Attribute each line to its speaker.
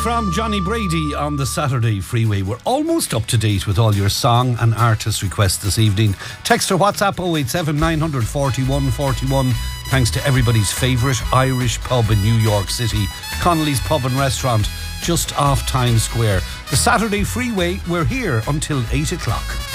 Speaker 1: from Johnny Brady on the Saturday Freeway. We're almost up to date with all your song and artist requests this evening. Text or WhatsApp 087 941 41. Thanks to everybody's favourite Irish pub in New York City, Connolly's Pub and Restaurant, just off Times Square. The Saturday Freeway, we're here until 8 o'clock.